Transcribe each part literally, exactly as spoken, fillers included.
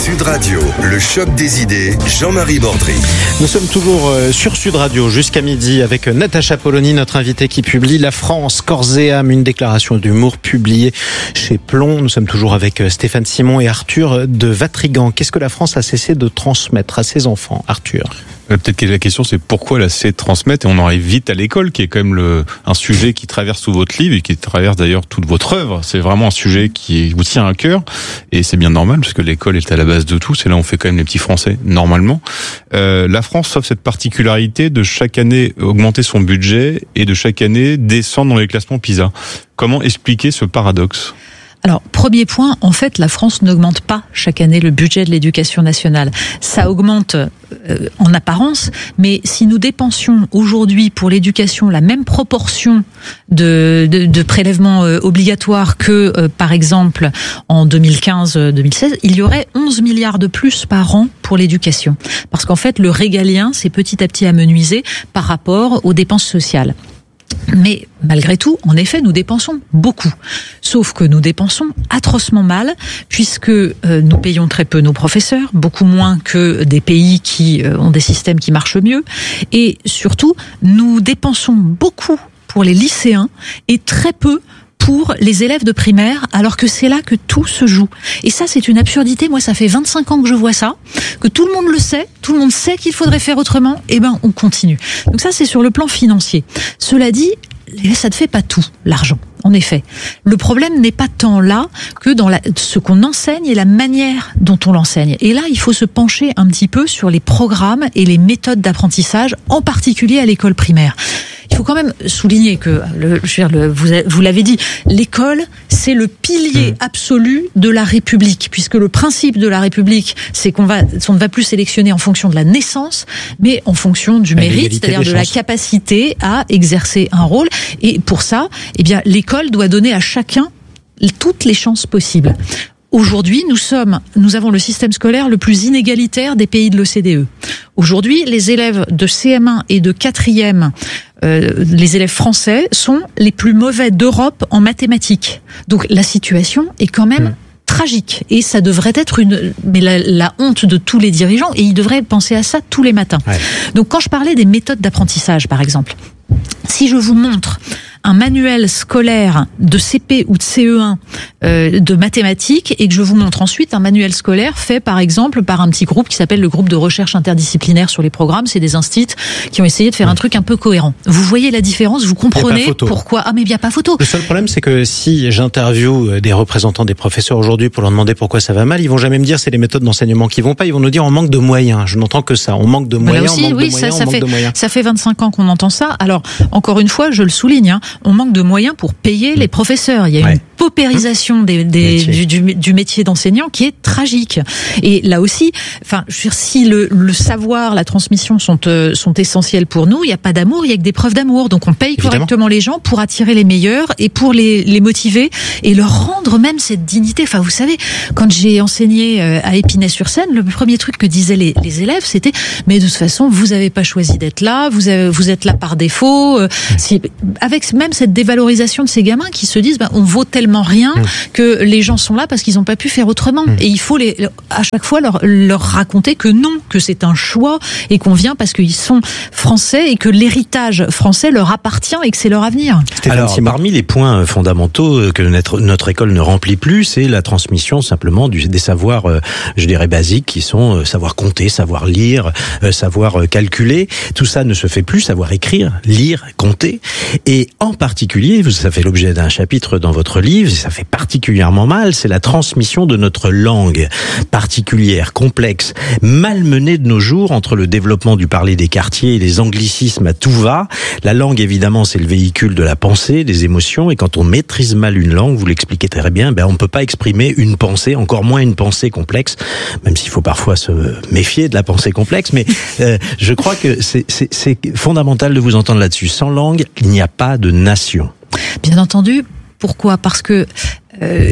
Sud Radio, le choc des idées, Jean-Marie Bordry. Nous sommes toujours sur Sud Radio jusqu'à midi avec Natacha Polony, notre invitée qui publie La France, corps et âme, une déclaration d'humour publiée chez Plomb. Nous sommes toujours avec Stéphane Simon et Arthur de Vatrigan. Qu'est-ce que la France a cessé de transmettre à ses enfants, Arthur ? Peut-être que la question c'est pourquoi elle a cessé de transmettre, et on arrive vite à l'école qui est quand même le, un sujet qui traverse tout votre livre et qui traverse d'ailleurs toute votre œuvre. C'est vraiment un sujet qui vous tient à cœur et c'est bien normal parce que l'école est à la base de tout. C'est là où on fait quand même les petits Français normalement. Euh, la France offre cette particularité de chaque année augmenter son budget et de chaque année descendre dans les classements PISA. Comment expliquer ce paradoxe ? Alors, premier point, en fait, la France n'augmente pas chaque année le budget de l'éducation nationale. Ça augmente euh, en apparence, mais si nous dépensions aujourd'hui pour l'éducation la même proportion de, de, de prélèvements euh, obligatoires que, euh, par exemple, en deux mille quinze deux mille seize, il y aurait onze milliards de plus par an pour l'éducation. Parce qu'en fait, le régalien s'est petit à petit amenuisé par rapport aux dépenses sociales. Mais malgré tout, en effet, nous dépensons beaucoup. Sauf que nous dépensons atrocement mal, puisque euh, nous payons très peu nos professeurs, beaucoup moins que des pays qui euh, ont des systèmes qui marchent mieux. Et surtout, nous dépensons beaucoup pour les lycéens et très peu pour les élèves de primaire, alors que c'est là que tout se joue. Et ça, c'est une absurdité. Moi, ça fait vingt-cinq ans que je vois ça, que tout le monde le sait, tout le monde sait qu'il faudrait faire autrement, et ben, on continue. Donc ça, c'est sur le plan financier. Cela dit, ça ne fait pas tout, l'argent. En effet, le problème n'est pas tant là que dans la, ce qu'on enseigne et la manière dont on l'enseigne. Et là, il faut se pencher un petit peu sur les programmes et les méthodes d'apprentissage, en particulier à l'école primaire. Il faut quand même souligner que, le, je veux dire, le, vous, vous l'avez dit, l'école, c'est le pilier mmh. absolu de la République, puisque le principe de la République, c'est qu'on va, on ne va plus sélectionner en fonction de la naissance, mais en fonction du mérite, c'est-à-dire de la capacité à exercer un rôle. Et pour ça, eh bien, l'école doit donner à chacun toutes les chances possibles. Aujourd'hui, nous sommes, nous avons le système scolaire le plus inégalitaire des pays de l'O C D E. Aujourd'hui, les élèves de C M un et de quatrième, euh, les élèves français, sont les plus mauvais d'Europe en mathématiques. Donc la situation est quand même mmh. tragique. Et ça devrait être une, mais la, la honte de tous les dirigeants, et ils devraient penser à ça tous les matins. Ouais. Donc quand je parlais des méthodes d'apprentissage, par exemple, si je vous montre un manuel scolaire de C P ou de C E un euh, de mathématiques et que je vous montre ensuite un manuel scolaire fait par exemple par un petit groupe qui s'appelle le groupe de recherche interdisciplinaire sur les programmes, c'est des instituts qui ont essayé de faire un truc un peu cohérent. Vous voyez la différence, vous comprenez pourquoi. Ah mais il n'y a pas photo. Le seul problème c'est que si j'interviewe des représentants des professeurs aujourd'hui pour leur demander pourquoi ça va mal, ils vont jamais me dire c'est les méthodes d'enseignement qui vont pas, ils vont nous dire on manque de moyens. Je n'entends que ça, on manque de moyens, aussi, on manque oui, de moyens, ça, ça on fait, manque de moyens. Ça fait vingt-cinq ans qu'on entend ça. Alors encore une fois, je le souligne, hein, on manque de moyens pour payer les professeurs. Il y a ouais. une paupérisation des, des, métier. Du, du, du métier d'enseignant qui est tragique. Et là aussi, enfin, je veux dire, si le, le savoir, la transmission sont, euh, sont essentiels pour nous, il n'y a pas d'amour, il n'y a que des preuves d'amour. Donc on paye Évidemment. correctement les gens pour attirer les meilleurs et pour les, les motiver et leur rendre même cette dignité. Enfin, vous savez, quand j'ai enseigné à Épinay-sur-Seine, le premier truc que disaient les, les élèves, c'était « mais de toute façon, vous n'avez pas choisi d'être là, vous, avez, vous êtes là par défaut. Euh, » si, avec même cette dévalorisation de ces gamins qui se disent bah, on vaut tellement rien mmh. que les gens sont là parce qu'ils n'ont pas pu faire autrement. Mmh. Et il faut les, à chaque fois leur, leur raconter que non, que c'est un choix et qu'on vient parce qu'ils sont français et que l'héritage français leur appartient et que c'est leur avenir. Alors, parmi les points fondamentaux que notre, notre école ne remplit plus, c'est la transmission simplement du, des savoirs, euh, je dirais, basiques qui sont euh, savoir compter, savoir lire, euh, savoir euh, calculer. Tout ça ne se fait plus, savoir écrire, lire, compter. Et en particulier, ça fait l'objet d'un chapitre dans votre livre, et ça fait particulièrement mal, c'est la transmission de notre langue particulière, complexe, malmenée de nos jours entre le développement du parler des quartiers et les anglicismes à tout va. La langue, évidemment, c'est le véhicule de la pensée, des émotions, et quand on maîtrise mal une langue, vous l'expliquez très bien, ben on ne peut pas exprimer une pensée, encore moins une pensée complexe, même s'il faut parfois se méfier de la pensée complexe, mais euh, je crois que c'est, c'est, c'est fondamental de vous entendre là-dessus. Sans langue, il n'y a pas de nation. Bien entendu. Pourquoi ? Parce que euh,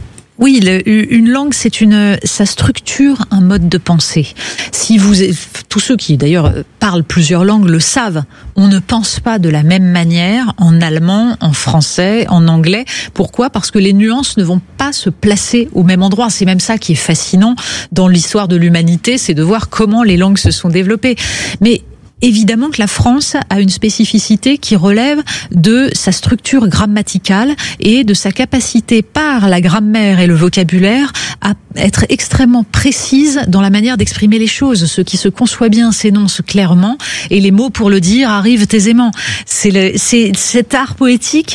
Oui, le, une langue, c'est une, ça structure un mode de pensée. Si vous, tous ceux qui d'ailleurs parlent plusieurs langues le savent, on ne pense pas de la même manière en allemand, en français, en anglais. Pourquoi ? Parce que les nuances ne vont pas se placer au même endroit. C'est même ça qui est fascinant dans l'histoire de l'humanité, c'est de voir comment les langues se sont développées. Mais évidemment que la France a une spécificité qui relève de sa structure grammaticale et de sa capacité par la grammaire et le vocabulaire à être extrêmement précise dans la manière d'exprimer les choses. Ce qui se conçoit bien s'énonce clairement et les mots pour le dire arrivent aisément. C'est, le, c'est cet art poétique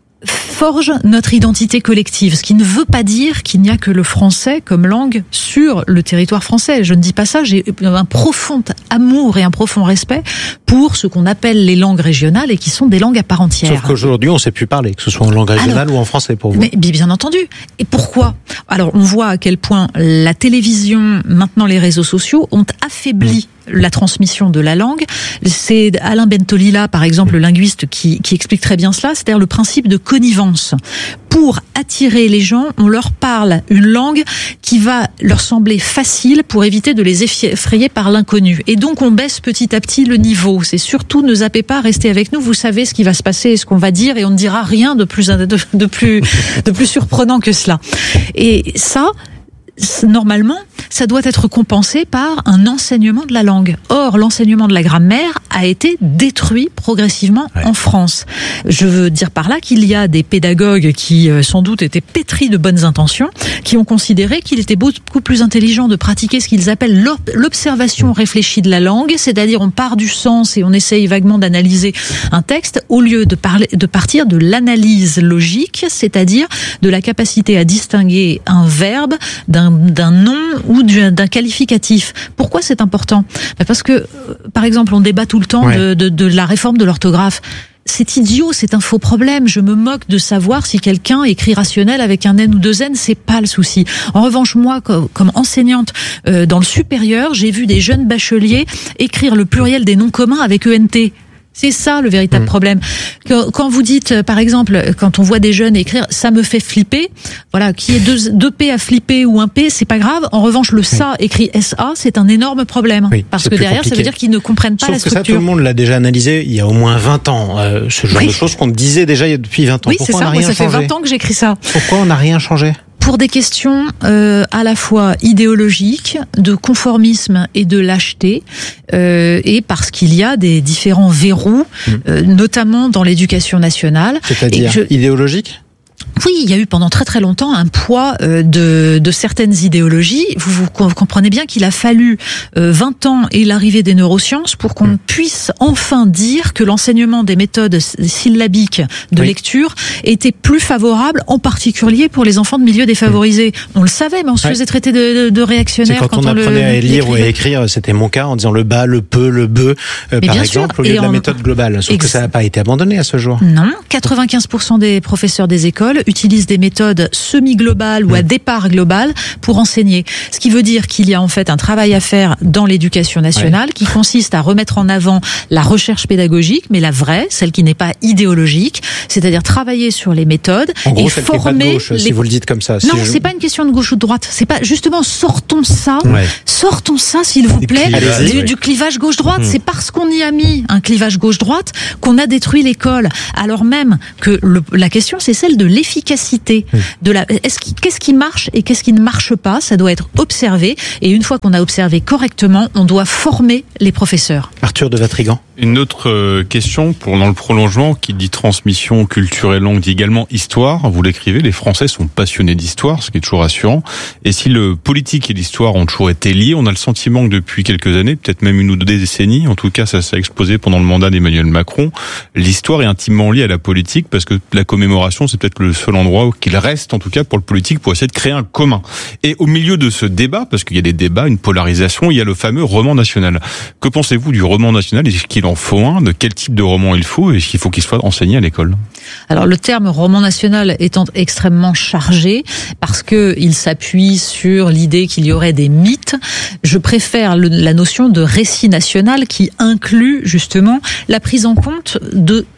forge notre identité collective, ce qui ne veut pas dire qu'il n'y a que le français comme langue sur le territoire français. Je ne dis pas ça, j'ai un profond amour et un profond respect pour ce qu'on appelle les langues régionales et qui sont des langues à part entière. Sauf qu'aujourd'hui, on ne sait plus parler, que ce soit en langue régionale Alors, ou en français pour vous. Mais bien entendu. Et pourquoi ? Alors, on voit à quel point la télévision, maintenant les réseaux sociaux, ont affaibli mmh. la transmission de la langue. C'est Alain Bentolila, par exemple, le linguiste, qui, qui explique très bien cela, c'est-à-dire le principe de connivence. Pour attirer les gens, on leur parle une langue qui va leur sembler facile pour éviter de les effrayer par l'inconnu. Et donc, on baisse petit à petit le niveau. C'est surtout, ne zappez pas, restez avec nous, vous savez ce qui va se passer et ce qu'on va dire, et on ne dira rien de plus, de, de plus, de plus surprenant que cela. Et ça, normalement, ça doit être compensé par un enseignement de la langue. Or, l'enseignement de la grammaire a été détruit progressivement ouais. en France. Je veux dire par là qu'il y a des pédagogues qui, euh, sans doute, étaient pétris de bonnes intentions, qui ont considéré qu'il était beaucoup plus intelligent de pratiquer ce qu'ils appellent l'observation réfléchie de la langue, c'est-à-dire on part du sens et on essaye vaguement d'analyser un texte, au lieu de, parler, de partir de l'analyse logique, c'est-à-dire de la capacité à distinguer un verbe d'un, d'un nom ou d'un qualificatif. Pourquoi c'est important ? Parce que, par exemple, on débat tout le temps ouais. de, de, de la réforme de l'orthographe. C'est idiot, c'est un faux problème. Je me moque de savoir si quelqu'un écrit rationnel avec un N ou deux N, c'est pas le souci. En revanche, moi, comme, comme enseignante euh, dans le supérieur, j'ai vu des jeunes bacheliers écrire le pluriel des noms communs avec E N T. C'est ça le véritable mmh. problème. Quand vous dites, par exemple, quand on voit des jeunes écrire « ça me fait flipper », voilà, qui est deux, deux P à flipper ou un P, c'est pas grave. En revanche, le « ça » écrit S A, c'est un énorme problème. Oui, parce que derrière, compliqué. Ça veut dire qu'ils ne comprennent pas Sauf la structure. Sauf que ça, tout le monde l'a déjà analysé il y a au moins vingt ans. Euh, ce genre oui. de choses qu'on disait déjà depuis vingt ans. Oui, Pourquoi c'est ça. on n'a rien Moi, ça changé fait vingt ans que j'écris ça. Pourquoi on n'a rien changé ? Pour des questions euh, à la fois idéologiques, de conformisme et de lâcheté, euh, et parce qu'il y a des différents verrous, euh, notamment dans l'éducation nationale. C'est-à-dire je... idéologique ? Oui, il y a eu pendant très très longtemps un poids euh, de, de certaines idéologies. Vous, vous comprenez bien qu'il a fallu euh, vingt ans et l'arrivée des neurosciences pour qu'on mmh. puisse enfin dire que l'enseignement des méthodes syllabiques de oui. lecture était plus favorable, en particulier pour les enfants de milieux défavorisés. Mmh. On le savait, mais on se ouais. faisait traiter de, de, de réactionnaires quand, quand on, on apprenait le, à lire ou à écrire. C'était mon cas, en disant le bas, le peu, le be, euh, par exemple, sûr. au lieu et de la en... méthode globale. Sauf Ex... que ça n'a pas été abandonné à ce jour. Non, quatre-vingt-quinze pour cent des professeurs des écoles utilisent des méthodes semi-globales ou à départ global pour enseigner. Ce qui veut dire qu'il y a en fait un travail à faire dans l'éducation nationale ouais. qui consiste à remettre en avant la recherche pédagogique, mais la vraie, celle qui n'est pas idéologique, c'est-à-dire travailler sur les méthodes en gros, et former. Pas de gauche, les... Si vous le dites comme ça. Non, si je... c'est pas une question de gauche ou de droite. C'est pas justement sortons ça, ouais. sortons ça, s'il vous plaît, clivage, du, oui. du clivage gauche-droite. Mmh. C'est parce qu'on y a mis un clivage gauche-droite qu'on a détruit l'école. Alors même que le, la question, c'est celle de l'efficacité. De la, est-ce qui, qu'est-ce qui marche et qu'est-ce qui ne marche pas, ça doit être observé. Et une fois qu'on a observé correctement, on doit former les professeurs. Arthur de Vatrigan. Une autre question, pour dans le prolongement, qui dit transmission culturelle longue, dit également histoire. Vous l'écrivez, les Français sont passionnés d'histoire, ce qui est toujours rassurant. Et si le politique et l'histoire ont toujours été liés, on a le sentiment que depuis quelques années, peut-être même une ou deux décennies, en tout cas ça s'est explosé pendant le mandat d'Emmanuel Macron, l'histoire est intimement liée à la politique, parce que la commémoration, c'est peut-être le seul endroit qu'il reste, en tout cas pour le politique, pour essayer de créer un commun. Et au milieu de ce débat, parce qu'il y a des débats, une polarisation, il y a le fameux roman national. Que pensez-vous du roman national ? Est-ce qu'il en faut un ? De quel type de roman il faut ? Est-ce qu'il faut qu'il soit enseigné à l'école ? Alors le terme roman national étant extrêmement chargé, parce que il s'appuie sur l'idée qu'il y aurait des mythes, je préfère le, la notion de récit national qui inclut justement la prise en compte de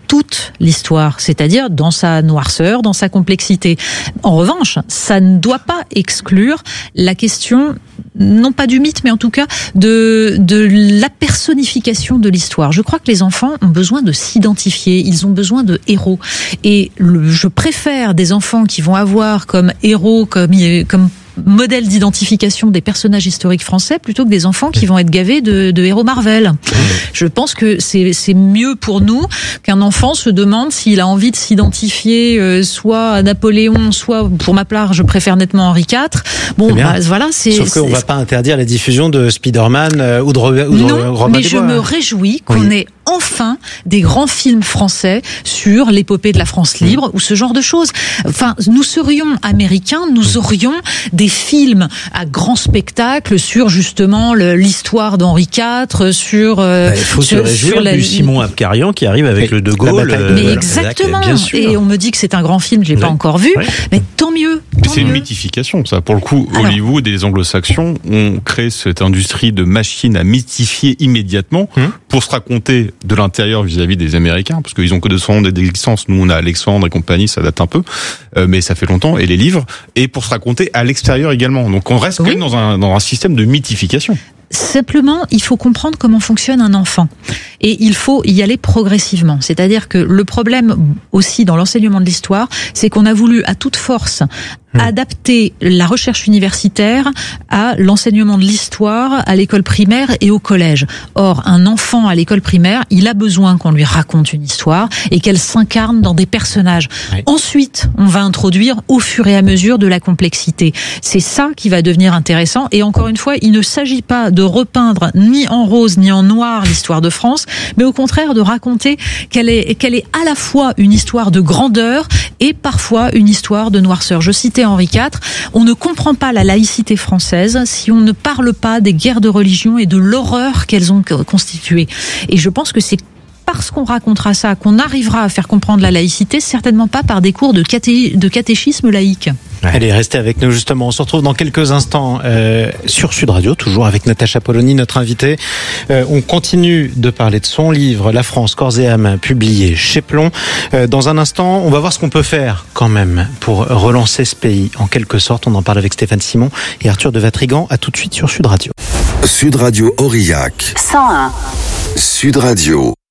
toute l'histoire, c'est-à-dire dans sa noirceur, dans sa complexité. En revanche, ça ne doit pas exclure la question, non pas du mythe, mais en tout cas de, de la personnification de l'histoire. Je crois que les enfants ont besoin de s'identifier, ils ont besoin de héros. Et le, je préfère des enfants qui vont avoir comme héros, comme, comme modèle d'identification des personnages historiques français plutôt que des enfants qui vont être gavés de, de héros Marvel. Je pense que c'est, c'est mieux pour nous qu'un enfant se demande s'il a envie de s'identifier euh, soit à Napoléon, soit, pour ma part, je préfère nettement Henri quatre. Bon, bah, voilà, c'est... Sauf qu'on ne va pas interdire la diffusion de Spider-Man euh, ou de, Robert, ou de non, Robin mais des je Bois. me réjouis qu'on Oui. ait enfin des grands films français sur l'épopée de la France libre, mmh. ou ce genre de choses. Enfin, nous serions américains, nous aurions des films à grand spectacle sur justement le, l'histoire d'Henri quatre, sur... Euh, bah, il faut sur, se réjouir sur la, du Simon Abkarian qui arrive avec oui, le De Gaulle. euh, mais voilà. exactement. Bien sûr. Et on me dit que c'est un grand film, je l'ai Oui. pas encore vu, Oui. mais tant mieux. Tant C'est mieux. une mythification, ça. Pour le coup, Alors, Hollywood et les anglo-saxons ont créé cette industrie de machines à mythifier immédiatement Hum. pour se raconter de l'intérieur vis-à-vis des Américains, parce qu'ils ont que deux cents et des licences. Nous, on a Alexandre et compagnie, ça date un peu, euh, mais ça fait longtemps, et les livres, et pour se raconter à l'extérieur également. Donc on reste Oui. quand même dans un, dans un système de mythification. Simplement, il faut comprendre comment fonctionne un enfant. Et il faut y aller progressivement. C'est-à-dire que le problème aussi dans l'enseignement de l'histoire, c'est qu'on a voulu à toute force mmh. adapter la recherche universitaire à l'enseignement de l'histoire à l'école primaire et au collège. Or, un enfant à l'école primaire, il a besoin qu'on lui raconte une histoire et qu'elle s'incarne dans des personnages. Oui. Ensuite, on va introduire au fur et à mesure de la complexité. C'est ça qui va devenir intéressant. Et encore une fois, il ne s'agit pas de repeindre ni en rose ni en noir l'histoire de France, mais au contraire de raconter qu'elle est, qu'elle est à la fois une histoire de grandeur et parfois une histoire de noirceur. Je citais Henri quatre, on ne comprend pas la laïcité française si on ne parle pas des guerres de religion et de l'horreur qu'elles ont constituées. Et je pense que c'est parce qu'on racontera ça qu'on arrivera à faire comprendre la laïcité, certainement pas par des cours de, caté- de catéchisme laïque. Ouais. Allez, restez avec nous justement. On se retrouve dans quelques instants euh, sur Sud Radio, toujours avec Natacha Polony, notre invitée. Euh, on continue de parler de son livre, La France, corps et âme, publié chez Plon. Euh, dans un instant, on va voir ce qu'on peut faire quand même pour relancer ce pays. En quelque sorte, on en parle avec Stéphane Simon et Arthur de Vatrigan. À tout de suite sur Sud Radio. Sud Radio Aurillac. cent un. Sud Radio.